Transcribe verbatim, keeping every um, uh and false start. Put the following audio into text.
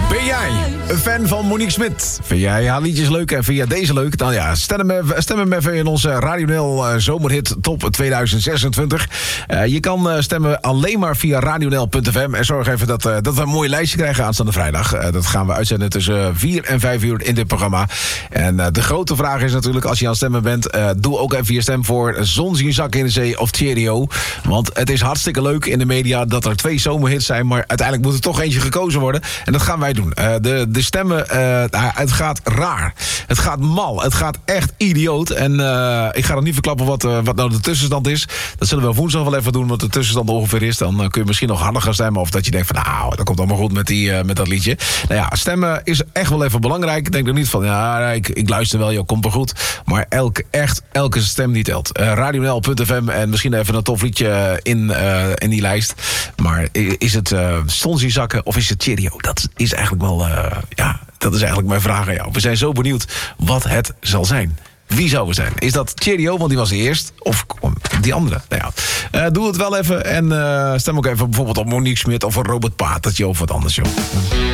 Ben jij een fan van Monique Smit? Vind jij haar liedjes leuk en vind jij deze leuk? Dan ja, stem hem even, stem hem even in onze Radio N L uh, Zomerhit Top tweeduizend zesentwintig. Uh, je kan uh, stemmen alleen maar via radio n l punt f m. En zorg even dat, uh, dat we een mooi lijstje krijgen aanstaande vrijdag. Uh, dat gaan we uitzenden tussen vier en vijf uur in dit programma. En uh, de grote vraag is natuurlijk, als je aan het stemmen bent... Uh, doe ook even je stem voor Zon zien zakken in de zee of Cheerio. Want het is hartstikke leuk in de media dat er twee zomerhits zijn... maar uiteindelijk moet er toch eentje gekozen worden. En dat gaan wij doen. Uh, de, de stemmen, uh, het gaat raar. Het gaat mal. Het gaat echt idioot. En uh, ik ga nog niet verklappen wat, uh, wat nou de tussenstand is. Dat zullen we woensdag wel even doen, wat de tussenstand ongeveer is. Dan uh, kun je misschien nog harder gaan stemmen. Of dat je denkt van, nou, dat komt allemaal goed met, die, uh, met dat liedje. Nou ja, stemmen is echt wel even belangrijk. Ik denk er niet van, ja, ik, ik luister wel, joh, komt wel goed. Maar elke, echt, elke stem die telt. Uh, radio n l punt f m en misschien even een tof liedje in, uh, in die lijst. Maar is het uh, Zon zien zakken of is het Cheerio? Dat is eigenlijk wel, uh, ja, dat is eigenlijk mijn vraag aan jou. We zijn zo benieuwd wat het zal zijn. Wie zou het zijn? Is dat Cheerio, want die was eerst? Of die andere? Nou ja, uh, doe het wel even en uh, stem ook even bijvoorbeeld op Monique Smit of een Robert Patertje of wat anders, joh.